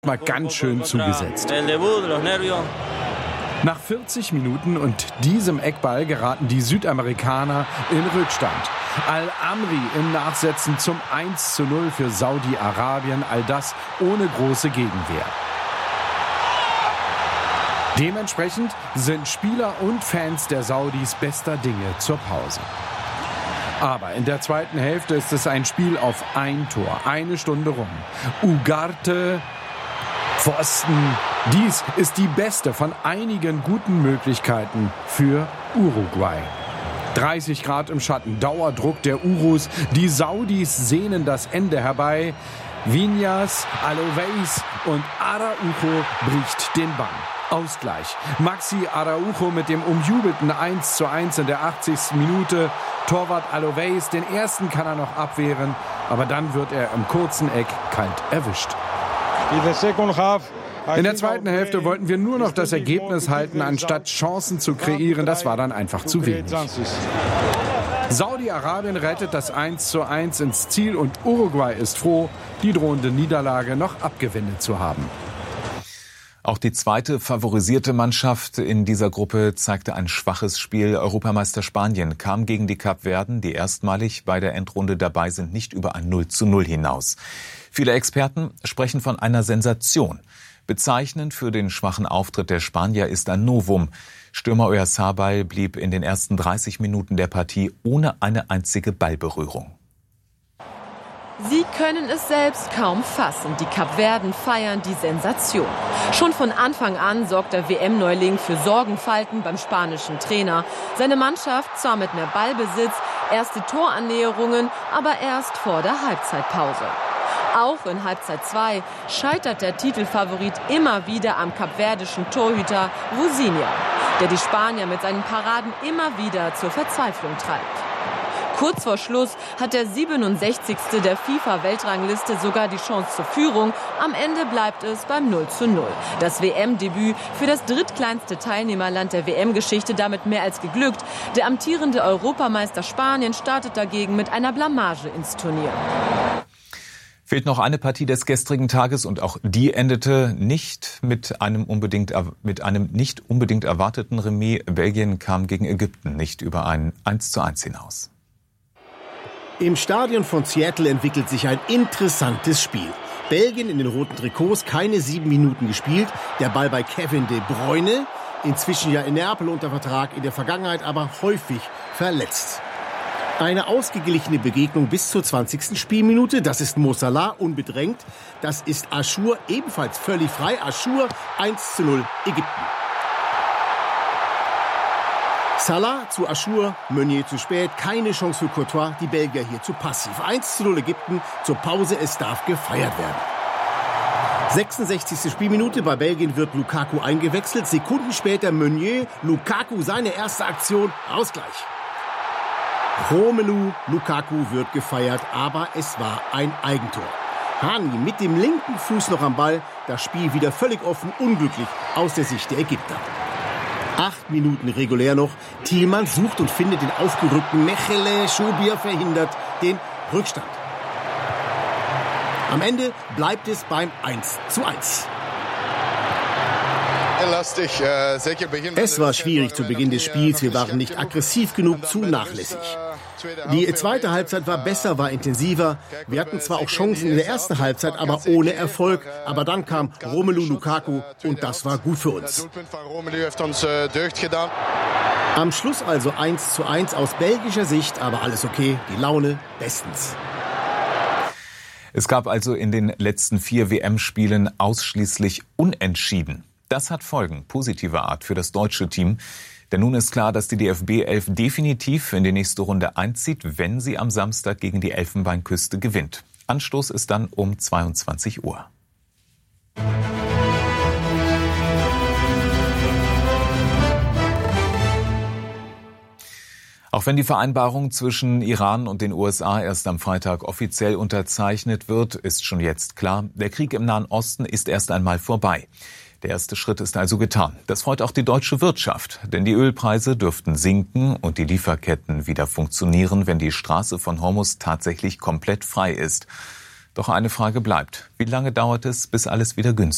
Mal ganz schön zugesetzt. Nach 40 Minuten und diesem Eckball geraten die Südamerikaner in Rückstand. Al-Amri im Nachsetzen zum 1:0 für Saudi-Arabien, all das ohne große Gegenwehr. Dementsprechend sind Spieler und Fans der Saudis bester Dinge zur Pause. Aber in der zweiten Hälfte ist es ein Spiel auf ein Tor, eine Stunde rum. Ugarte, Pfosten. Dies ist die beste von einigen guten Möglichkeiten für Uruguay. 30 Grad im Schatten, Dauerdruck der Urus. Die Saudis sehnen das Ende herbei. Viñas, Aloveis und Araujo bricht den Bann. Ausgleich. Maxi Araujo mit dem umjubelten 1:1 in der 80. Minute. Torwart Aloveis, den ersten kann er noch abwehren, aber dann wird er im kurzen Eck kalt erwischt. In der zweiten Hälfte wollten wir nur noch das Ergebnis halten, anstatt Chancen zu kreieren. Das war dann einfach zu wenig. Saudi-Arabien rettet das 1:1 ins Ziel und Uruguay ist froh, die drohende Niederlage noch abgewendet zu haben. Auch die zweite favorisierte Mannschaft in dieser Gruppe zeigte ein schwaches Spiel. Europameister Spanien kam gegen die Kapverden, die erstmalig bei der Endrunde dabei sind, nicht über ein 0:0 hinaus. Viele Experten sprechen von einer Sensation. Bezeichnend für den schwachen Auftritt der Spanier ist ein Novum. Stürmer Oyarzabal blieb in den ersten 30 Minuten der Partie ohne eine einzige Ballberührung. Sie können es selbst kaum fassen. Die Kapverden feiern die Sensation. Schon von Anfang an sorgt der WM-Neuling für Sorgenfalten beim spanischen Trainer. Seine Mannschaft zwar mit mehr Ballbesitz, erste Torannäherungen, aber erst vor der Halbzeitpause. Auch in Halbzeit 2 scheitert der Titelfavorit immer wieder am kapverdischen Torhüter Vozinha, der die Spanier mit seinen Paraden immer wieder zur Verzweiflung treibt. Kurz vor Schluss hat der 67. der FIFA-Weltrangliste sogar die Chance zur Führung. Am Ende bleibt es beim 0:0. Das WM-Debüt für das drittkleinste Teilnehmerland der WM-Geschichte damit mehr als geglückt. Der amtierende Europameister Spanien startet dagegen mit einer Blamage ins Turnier. Fehlt noch eine Partie des gestrigen Tages und auch die endete nicht mit einem nicht unbedingt erwarteten Remis. Belgien kam gegen Ägypten nicht über ein 1:1 hinaus. Im Stadion von Seattle entwickelt sich ein interessantes Spiel. Belgien in den roten Trikots, keine 7 Minuten gespielt. Der Ball bei Kevin De Bruyne, inzwischen ja in Neapel unter Vertrag, in der Vergangenheit aber häufig verletzt. Eine ausgeglichene Begegnung bis zur 20. Spielminute. Das ist Mo Salah, unbedrängt. Das ist Achour, ebenfalls völlig frei. Achour, 1:0 Ägypten. Salah zu Achour, Meunier zu spät, keine Chance für Courtois, die Belgier hier zu passiv. 1:0 Ägypten, zur Pause, es darf gefeiert werden. 66. Spielminute, bei Belgien wird Lukaku eingewechselt. Sekunden später Meunier, Lukaku, seine erste Aktion, Ausgleich. Romelu Lukaku wird gefeiert, aber es war ein Eigentor. Hani mit dem linken Fuß noch am Ball, das Spiel wieder völlig offen, unglücklich aus der Sicht der Ägypter. 8 Minuten regulär noch. Thielmann sucht und findet den aufgerückten Mechele. Schobier verhindert den Rückstand. Am Ende bleibt es beim 1:1. Es war schwierig zu Beginn des Spiels. Wir waren nicht aggressiv genug, zu nachlässig. Die zweite Halbzeit war besser, war intensiver. Wir hatten zwar auch Chancen in der ersten Halbzeit, aber ohne Erfolg. Aber dann kam Romelu Lukaku und das war gut für uns. Am Schluss also 1:1 aus belgischer Sicht, aber alles okay, die Laune bestens. Es gab also in den letzten 4 WM-Spielen ausschließlich Unentschieden. Das hat Folgen positiver Art für das deutsche Team. Denn nun ist klar, dass die DFB 11 definitiv in die nächste Runde einzieht, wenn sie am Samstag gegen die Elfenbeinküste gewinnt. Anstoß ist dann um 22 Uhr. Auch wenn die Vereinbarung zwischen Iran und den USA erst am Freitag offiziell unterzeichnet wird, ist schon jetzt klar, der Krieg im Nahen Osten ist erst einmal vorbei. Der erste Schritt ist also getan. Das freut auch die deutsche Wirtschaft, denn die Ölpreise dürften sinken und die Lieferketten wieder funktionieren, wenn die Straße von Hormuz tatsächlich komplett frei ist. Doch eine Frage bleibt: Wie lange dauert es, bis alles wieder günstig